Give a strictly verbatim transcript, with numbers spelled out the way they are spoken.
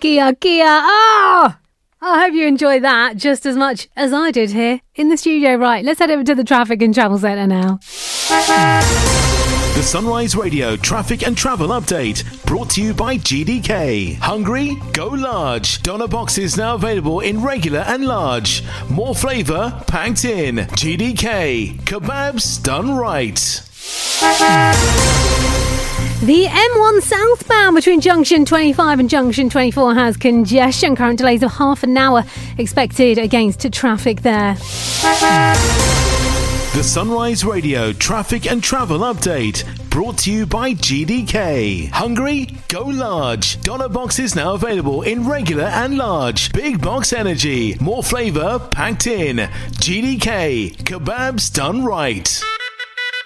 Kia, Kia. Oh! I hope you enjoyed that just as much as I did here in the studio. Right, let's head over to the traffic and travel centre now. The Sunrise Radio traffic and travel update brought to you by G D K. Hungry? Go large. Doner boxes now available in regular and large. More flavour packed in. G D K. Kebabs done right. The M one southbound between junction twenty-five and junction twenty-four has congestion. Current delays of half an hour expected against traffic there. The Sunrise Radio traffic and travel update brought to you by G D K. Hungry? Go large. Doner boxes now available in regular and large. Big box energy. More flavour packed in. G D K. Kebabs done right.